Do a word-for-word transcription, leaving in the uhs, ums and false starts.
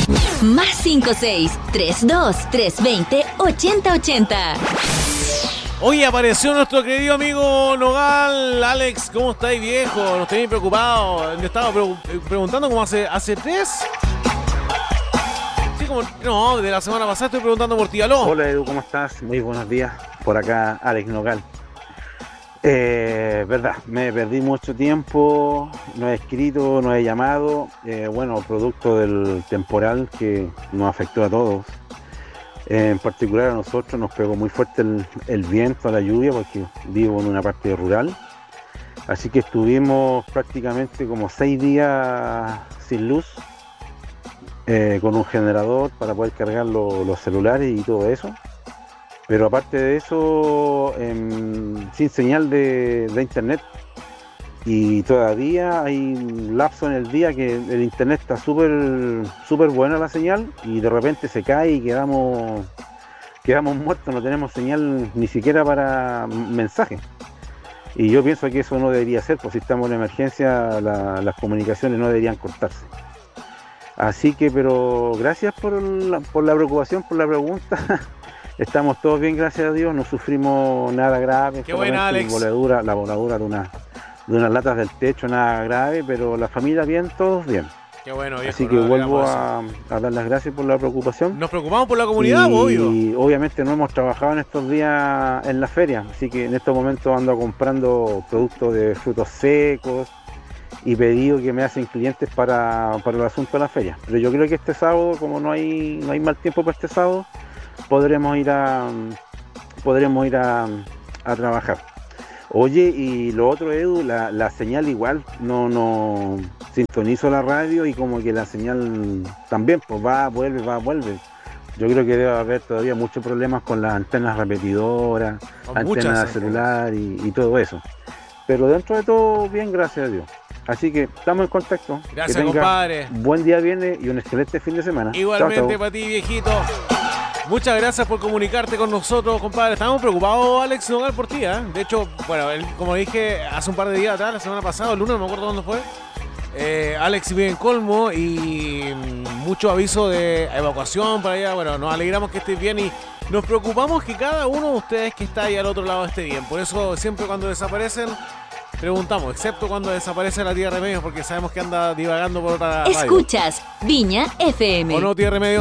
Más cinco seis, tres dos, tres veinte, ochenta ochenta. Hoy apareció nuestro querido amigo Nogal. Alex, ¿cómo estáis, viejo? Nos tenéis preocupados. Me estaba pre- preguntando cómo hace, hace tres. Sí, como, no, de la semana pasada estoy preguntando por ti. Aló. Hola Edu, ¿cómo estás? Muy buenos días. Por acá Alex Nogal. Eh, verdad, me perdí mucho tiempo, no he escrito, no he llamado. Eh, bueno, producto del temporal que nos afectó a todos. Eh, en particular a nosotros nos pegó muy fuerte el, el viento, la lluvia, porque vivo en una parte rural. Así que estuvimos prácticamente como seis días sin luz, eh, con un generador para poder cargar lo, los celulares y todo eso. Pero aparte de eso, eh, sin señal de, de internet. Y todavía hay lapso en el día que el internet está súper súper buena la señal y de repente se cae y quedamos quedamos muertos, no tenemos señal ni siquiera para mensajes. Y yo pienso que eso no debería ser, pues si estamos en emergencia la, las comunicaciones no deberían cortarse. Así que, pero gracias por la, por la preocupación, por la pregunta. Estamos todos bien, gracias a Dios, no sufrimos nada grave. Qué buena, Alex. Voladura, la voladura de una de unas latas del techo, nada grave, pero la familia bien, todos bien. Qué bueno, viejo. Así que no vuelvo a, a dar las gracias por la preocupación. Nos preocupamos por la comunidad, y, obvio. Y obviamente no hemos trabajado en estos días en la feria, así que en estos momentos ando comprando productos de frutos secos y pedidos que me hacen clientes para, para el asunto de la feria. Pero yo creo que este sábado, como no hay no hay mal tiempo para este sábado, podremos ir a podremos ir a, a trabajar. Oye, y lo otro, Edu, la, la señal igual, no, no sintonizo la radio y como que la señal también, pues va, vuelve, va, vuelve. Yo creo que debe haber todavía muchos problemas con las antenas repetidoras, Con antenas de celular y, y todo eso. Pero dentro de todo, bien, gracias a Dios. Así que estamos en contacto. Gracias, que tenga compadre. Buen día viernes y un excelente fin de semana. Igualmente para ti, viejito. Muchas gracias por comunicarte con nosotros, compadre. Estamos preocupados, Alex Nogal, por ti, ¿eh? De hecho, bueno, él, como dije hace un par de días atrás, la semana pasada, el lunes, no me acuerdo cuándo fue, eh, Alex vive en Colmo y mucho aviso de evacuación para allá. Bueno, nos alegramos que estés bien y nos preocupamos que cada uno de ustedes que está ahí al otro lado esté bien. Por eso siempre cuando desaparecen, preguntamos, excepto cuando desaparece la tía Remedios, porque sabemos que anda divagando por otra radio. Escuchas Viña F M. ¿O no, tía Remedios?